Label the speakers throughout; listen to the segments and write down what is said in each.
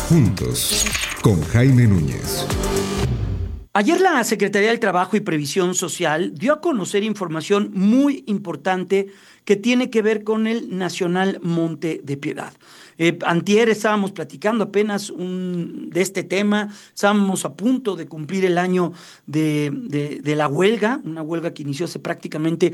Speaker 1: Juntos, con Jaime Núñez.
Speaker 2: Ayer la Secretaría del Trabajo y Previsión Social dio a conocer información muy importante que tiene que ver con el Nacional Monte de Piedad. Antier estábamos platicando apenas de este tema, estábamos a punto de cumplir el año de la huelga, una huelga que inició hace prácticamente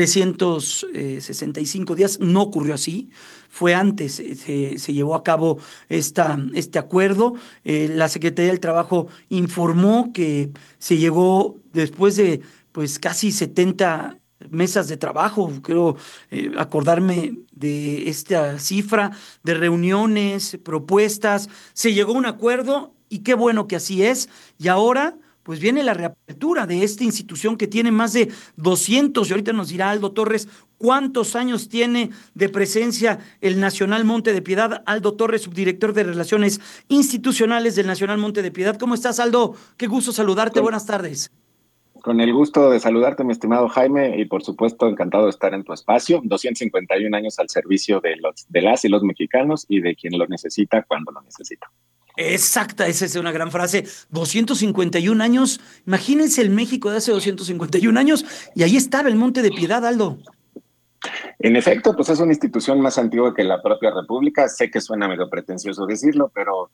Speaker 2: 365 días, no ocurrió así. Fue antes, se llevó a cabo este acuerdo. La Secretaría del Trabajo informó que se llegó después de pues casi 70 mesas de trabajo, creo acordarme de esta cifra, de reuniones, propuestas, se llegó a un acuerdo y qué bueno que así es. Y ahora pues viene la reapertura de esta institución que tiene más de 200, y ahorita nos dirá Aldo Torres cuántos años tiene de presencia el Nacional Monte de Piedad. Aldo Torres, subdirector de Relaciones Institucionales del Nacional Monte de Piedad. ¿Cómo estás, Aldo? Qué gusto saludarte,
Speaker 3: Con,
Speaker 2: buenas tardes.
Speaker 3: con el gusto de saludarte, mi estimado Jaime, y por supuesto encantado de estar en tu espacio. 251 años al servicio de las y los mexicanos y de quien lo necesita cuando lo necesita.
Speaker 2: Exacta, esa es una gran frase. 251 años, imagínense el México de hace 251 años y ahí estaba el Monte de Piedad, Aldo.
Speaker 3: En efecto, pues es una institución más antigua que la propia República. Sé que suena medio pretencioso decirlo, pero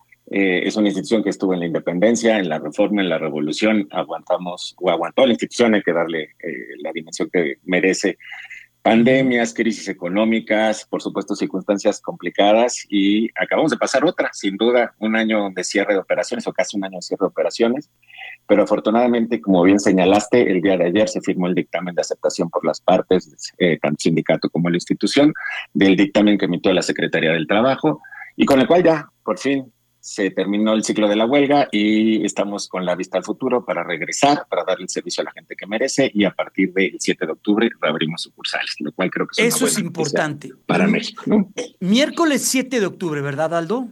Speaker 3: es una institución que estuvo en la independencia, en la reforma, en la revolución. Aguantó la institución, hay que darle la dimensión que merece. Pandemias, crisis económicas, por supuesto circunstancias complicadas, y acabamos de pasar otra, sin duda, un año de cierre de operaciones o casi un año de cierre de operaciones, pero afortunadamente, como bien señalaste, el día de ayer se firmó el dictamen de aceptación por las partes, tanto sindicato como la institución, del dictamen que emitió la Secretaría del Trabajo, y con el cual ya, por fin, se terminó el ciclo de la huelga y estamos con la vista al futuro para regresar, para darle el servicio a la gente que merece, y a partir del 7 de octubre reabrimos sucursales, lo cual creo que es una
Speaker 2: Eso es
Speaker 3: buena noticia
Speaker 2: importante.
Speaker 3: para México, ¿no?
Speaker 2: Miércoles 7 de octubre, ¿verdad, Aldo?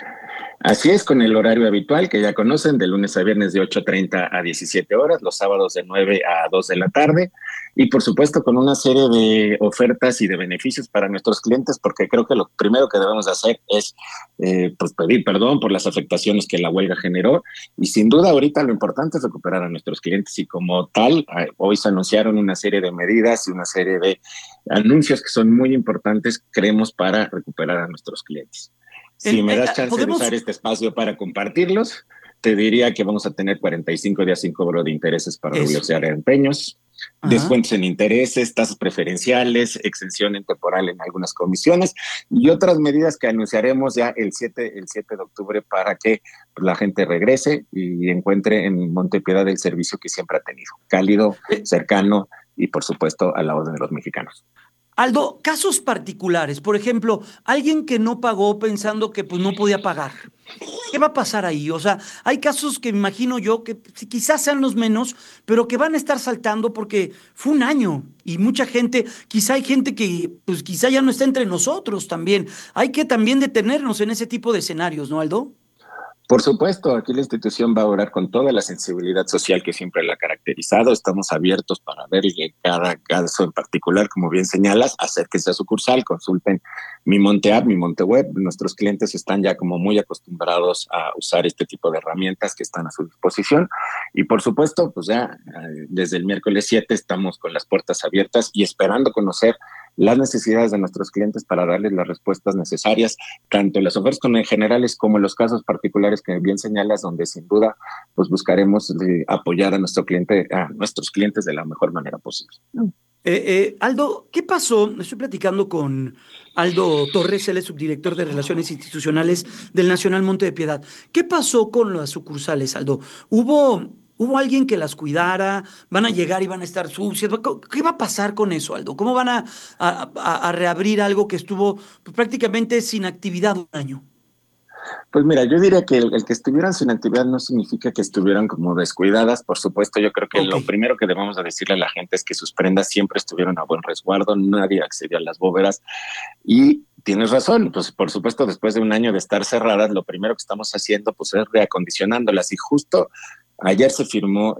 Speaker 3: Así es, con el horario habitual que ya conocen, de lunes a viernes de 8:30 a 17 horas, los sábados de 9 a 2 de la tarde, y por supuesto con una serie de ofertas y de beneficios para nuestros clientes, porque creo que lo primero que debemos hacer es pues pedir perdón por las afectaciones que la huelga generó, y sin duda ahorita lo importante es recuperar a nuestros clientes, y como tal, hoy se anunciaron una serie de medidas y una serie de anuncios que son muy importantes, creemos, para recuperar a nuestros clientes. Si me das chance de usar este espacio para compartirlos, te diría que vamos a tener 45 días sin cobro de intereses para regularizar empeños, descuentos en intereses, tasas preferenciales, exención temporal en algunas comisiones y otras medidas que anunciaremos ya el 7 de octubre para que la gente regrese y encuentre en Montepiedad el servicio que siempre ha tenido, cálido, cercano y por supuesto a la orden de los mexicanos.
Speaker 2: Aldo, casos particulares, por ejemplo, alguien que no pagó pensando que pues no podía pagar. ¿Qué va a pasar ahí? O sea, hay casos que imagino yo que quizás sean los menos, pero que van a estar saltando porque fue un año y mucha gente, quizá hay gente que pues quizá ya no está entre nosotros también. Hay que también detenernos en ese tipo de escenarios, ¿no, Aldo?
Speaker 3: Por supuesto, aquí la institución va a orar con toda la sensibilidad social que siempre la ha caracterizado. Estamos abiertos para ver cada caso en particular, como bien señalas, acérquense a sucursal, consulten Mi Monte App, Mi Monte Web. Nuestros clientes están ya como muy acostumbrados a usar este tipo de herramientas que están a su disposición. Y por supuesto, pues ya desde el miércoles 7 estamos con las puertas abiertas y esperando conocer las necesidades de nuestros clientes para darles las respuestas necesarias, tanto en las ofertas generales como en los casos particulares que bien señalas, donde sin duda pues buscaremos apoyar a nuestros clientes de la mejor manera posible.
Speaker 2: Aldo, ¿qué pasó? Estoy platicando con Aldo Torres, él es subdirector de Relaciones Institucionales del Nacional Monte de Piedad. ¿Qué pasó con las sucursales, Aldo? ¿Hubo alguien que las cuidara? ¿Van a llegar y van a estar sucias? ¿Qué va a pasar con eso, Aldo? ¿Cómo van a reabrir algo que estuvo pues, prácticamente sin actividad un año?
Speaker 3: Pues mira, yo diría que el que estuvieran sin actividad no significa que estuvieran como descuidadas. Por supuesto, yo creo que
Speaker 2: Ok.
Speaker 3: lo primero que debemos de decirle a la gente es que sus prendas siempre estuvieron a buen resguardo, nadie accedió a las bóvedas. Y tienes razón, pues por supuesto, después de un año de estar cerradas, lo primero que estamos haciendo pues es reacondicionándolas, y justo Ayer se firmó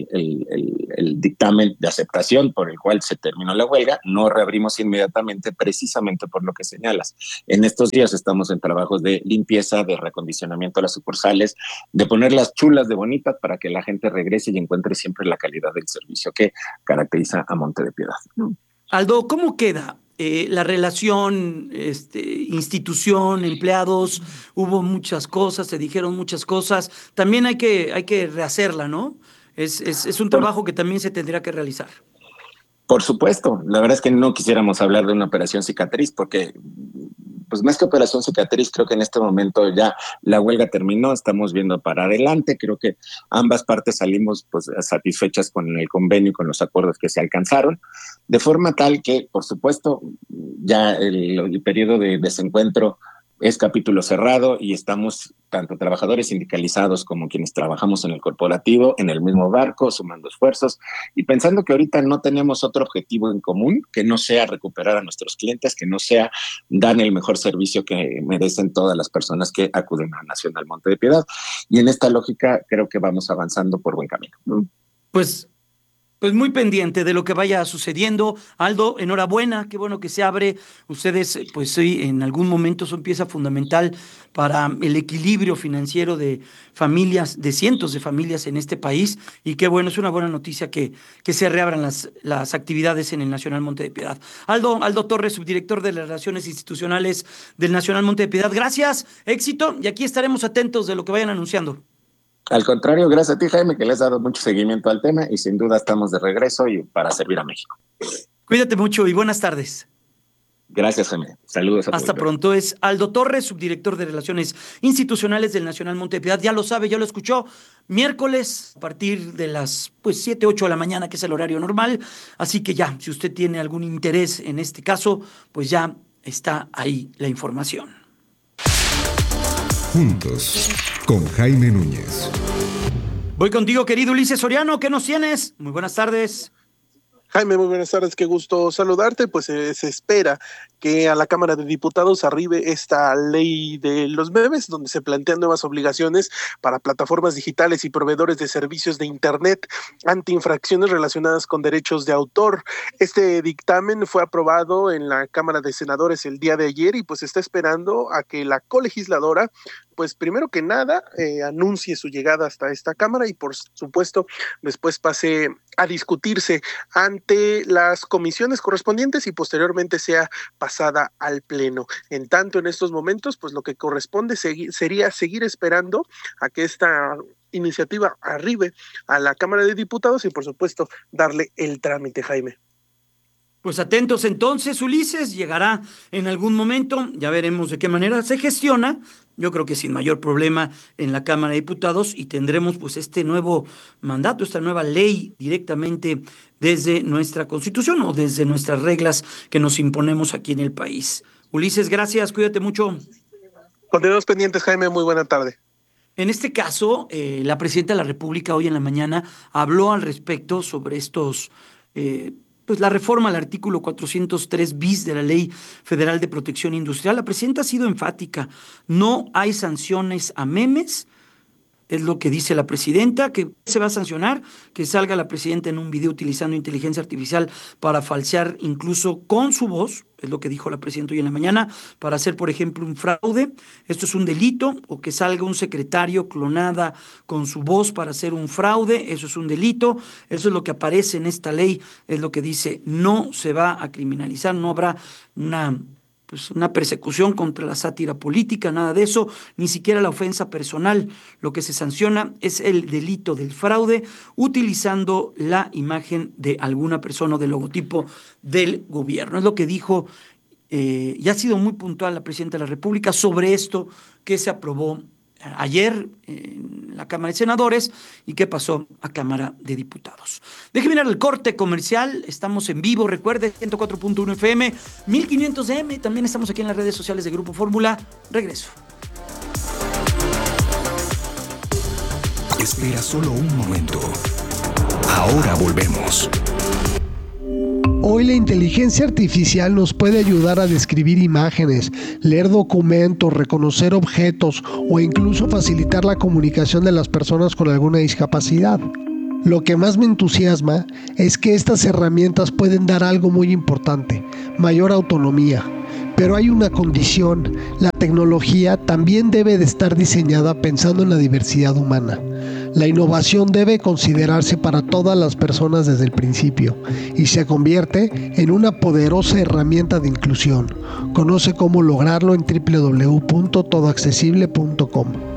Speaker 3: el dictamen de aceptación por el cual se terminó la huelga. No reabrimos inmediatamente precisamente por lo que señalas. En estos días estamos en trabajos de limpieza, de reacondicionamiento de las sucursales, de ponerlas chulas de bonitas para que la gente regrese y encuentre siempre la calidad del servicio que caracteriza a Monte de Piedad.
Speaker 2: Aldo, ¿cómo queda la relación institución, empleados? Hubo muchas cosas, se dijeron muchas cosas. También hay que rehacerla, ¿no? Es un trabajo que también se tendría que realizar.
Speaker 3: Por supuesto, la verdad es que no quisiéramos hablar de una operación cicatriz porque, pues más que operación cicatriz, creo que en este momento ya la huelga terminó, estamos viendo para adelante, creo que ambas partes salimos pues satisfechas con el convenio y con los acuerdos que se alcanzaron, de forma tal que, por supuesto, ya el periodo de desencuentro es capítulo cerrado y estamos tanto trabajadores sindicalizados como quienes trabajamos en el corporativo en el mismo barco, sumando esfuerzos y pensando que ahorita no tenemos otro objetivo en común que no sea recuperar a nuestros clientes, que no sea dar el mejor servicio que merecen todas las personas que acuden a Nacional Monte de Piedad. Y en esta lógica creo que vamos avanzando por buen camino.
Speaker 2: Pues muy pendiente de lo que vaya sucediendo. Aldo, enhorabuena, qué bueno que se abre. Ustedes, pues sí, en algún momento son pieza fundamental para el equilibrio financiero de familias, de cientos de familias en este país. Y qué bueno, es una buena noticia que se reabran las actividades en el Nacional Monte de Piedad. Aldo Torres, subdirector de las Relaciones Institucionales del Nacional Monte de Piedad. Gracias, éxito, y aquí estaremos atentos de lo que vayan anunciando.
Speaker 3: Al contrario, gracias a ti, Jaime, que le has dado mucho seguimiento al tema y sin duda estamos de regreso y para servir a México.
Speaker 2: Cuídate mucho y buenas tardes.
Speaker 3: Gracias, Jaime. Saludos a todos.
Speaker 2: Hasta pronto. Es Aldo Torres, subdirector de Relaciones Institucionales del Nacional Monte de Piedad. Ya lo sabe, ya lo escuchó. Miércoles, a partir de las 7, 8 de la mañana, que es el horario normal. Así que ya, si usted tiene algún interés en este caso, pues ya está ahí la información.
Speaker 1: Juntos, con Jaime Núñez.
Speaker 2: Voy contigo, querido Ulises Soriano. ¿Qué nos tienes? Muy buenas tardes.
Speaker 4: Jaime, muy buenas tardes, qué gusto saludarte. Pues se espera que a la Cámara de Diputados arribe esta ley de los memes, donde se plantean nuevas obligaciones para plataformas digitales y proveedores de servicios de Internet ante infracciones relacionadas con derechos de autor. Este dictamen fue aprobado en la Cámara de Senadores el día de ayer y pues está esperando a que la colegisladora, pues primero que nada, anuncie su llegada hasta esta Cámara y por supuesto después pase a discutirse ante las comisiones correspondientes y posteriormente sea pasada al Pleno. En tanto, en estos momentos, pues lo que corresponde sería seguir esperando a que esta iniciativa arribe a la Cámara de Diputados y por supuesto darle el trámite, Jaime.
Speaker 2: Pues atentos entonces, Ulises, llegará en algún momento, ya veremos de qué manera se gestiona, yo creo que sin mayor problema en la Cámara de Diputados y tendremos pues este nuevo mandato, esta nueva ley directamente desde nuestra Constitución o desde nuestras reglas que nos imponemos aquí en el país. Ulises, gracias, cuídate mucho.
Speaker 4: Continuamos pendientes, Jaime, muy buena tarde.
Speaker 2: En este caso, la Presidenta de la República hoy en la mañana habló al respecto sobre estos... pues la reforma al artículo 403 bis de la Ley Federal de Protección Industrial. La presidenta ha sido enfática. No hay sanciones a memes, es lo que dice la presidenta, que se va a sancionar, que salga la presidenta en un video utilizando inteligencia artificial para falsear incluso con su voz, es lo que dijo la presidenta hoy en la mañana, para hacer, por ejemplo, un fraude. Esto es un delito, o que salga un secretario clonada con su voz para hacer un fraude, eso es un delito. Eso es lo que aparece en esta ley, es lo que dice, no se va a criminalizar, no habrá una persecución contra la sátira política, nada de eso, ni siquiera la ofensa personal. Lo que se sanciona es el delito del fraude utilizando la imagen de alguna persona o del logotipo del gobierno. Es lo que dijo, y ha sido muy puntual la presidenta de la República sobre esto que se aprobó ayer en la Cámara de Senadores y que pasó a Cámara de Diputados. Déjeme mirar el corte comercial, estamos en vivo, recuerde, 104.1 FM, 1500 AM, también estamos aquí en las redes sociales de Grupo Fórmula. Regreso.
Speaker 5: Espera solo un momento. Ahora volvemos. Hoy la inteligencia artificial nos puede ayudar a describir imágenes, leer documentos, reconocer objetos o incluso facilitar la comunicación de las personas con alguna discapacidad. Lo que más me entusiasma es que estas herramientas pueden dar algo muy importante, mayor autonomía. Pero hay una condición: la tecnología también debe de estar diseñada pensando en la diversidad humana. La innovación debe considerarse para todas las personas desde el principio y se convierte en una poderosa herramienta de inclusión. Conoce cómo lograrlo en www.todoaccesible.com.